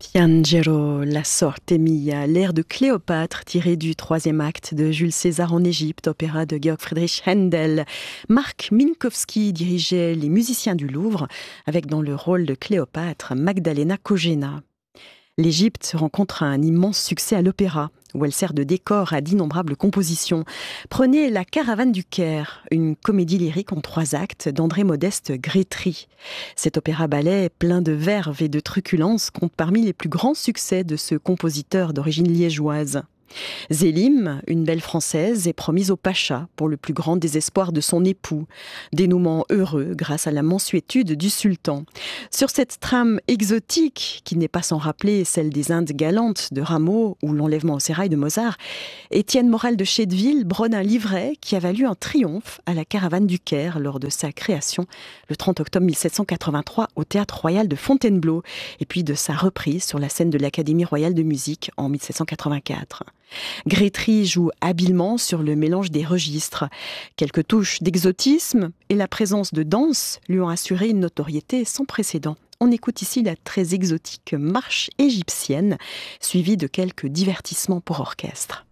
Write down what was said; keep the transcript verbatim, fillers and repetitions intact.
Piangero, la sorte mia, l'air de Cléopâtre tiré du troisième acte de Jules César en Égypte, opéra de Georg Friedrich Händel. Marc Minkowski dirigeait les musiciens du Louvre, avec dans le rôle de Cléopâtre Magdalena Kogena. L'Égypte rencontre un immense succès à l'opéra, où elle sert de décor à d'innombrables compositions. Prenez La Caravane du Caire, une comédie lyrique en trois actes d'André Modeste Grétry. Cet opéra-ballet plein de verve et de truculence compte parmi les plus grands succès de ce compositeur d'origine liégeoise. Zélim, une belle Française, est promise au pacha pour le plus grand désespoir de son époux. Dénouement heureux grâce à la mansuétude du sultan. Sur cette trame exotique, qui n'est pas sans rappeler celle des Indes galantes de Rameau ou l'enlèvement au sérail de Mozart, Étienne Morel de Chedeville brode un livret qui a valu un triomphe à la Caravane du Caire lors de sa création le trente octobre mille sept cent quatre-vingt-trois au Théâtre Royal de Fontainebleau et puis de sa reprise sur la scène de l'Académie Royale de Musique en mille sept cent quatre-vingt-quatre. Grétry joue habilement sur le mélange des registres. Quelques touches d'exotisme et la présence de danse lui ont assuré une notoriété sans précédent. On écoute ici la très exotique marche égyptienne, suivie de quelques divertissements pour orchestre.